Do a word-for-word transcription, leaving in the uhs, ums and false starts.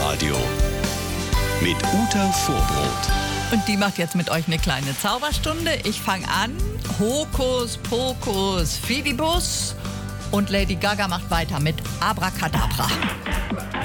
Live-Radio. Mit Uta Vorbrot. Und die macht jetzt mit euch eine kleine Zauberstunde. Ich fange an. Hokus Pokus Fidibus. Und Lady Gaga macht weiter mit Abracadabra.